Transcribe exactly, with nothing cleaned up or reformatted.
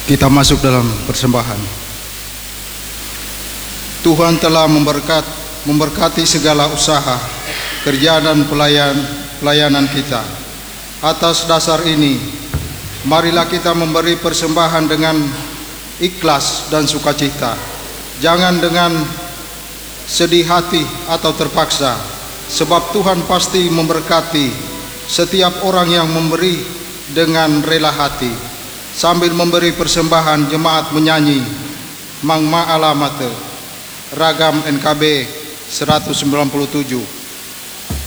Kita masuk dalam persembahan. Tuhan telah memberkat, memberkati segala usaha, kerja dan pelayan, pelayanan kita. Atas dasar ini, marilah kita memberi persembahan dengan ikhlas dan sukacita. Jangan dengan sedih hati atau terpaksa, sebab Tuhan pasti memberkati setiap orang yang memberi dengan rela hati. Sambil memberi persembahan, jemaat menyanyi Mang Ma Alamate, Ragam N K B seratus sembilan puluh tujuh.